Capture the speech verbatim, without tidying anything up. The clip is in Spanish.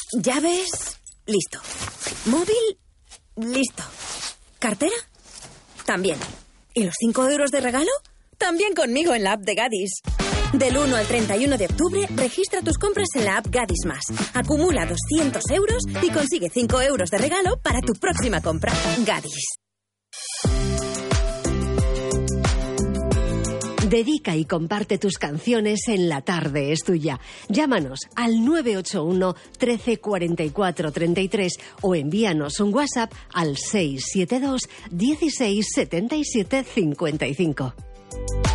Llaves, listo. Móvil, listo. ¿Cartera? También. ¿Y los cinco euros de regalo? También conmigo en la app de Gadis. Del uno al treinta y uno de octubre, registra tus compras en la app Gadis Más. Acumula doscientos euros y consigue cinco euros de regalo para tu próxima compra. Gadis. Dedica y comparte tus canciones en La Tarde es Tuya. Llámanos al nueve ocho uno, trece, cuarenta y cuatro, treinta y tres o envíanos un WhatsApp al seis siete dos, dieciséis, setenta y siete, cincuenta y cinco.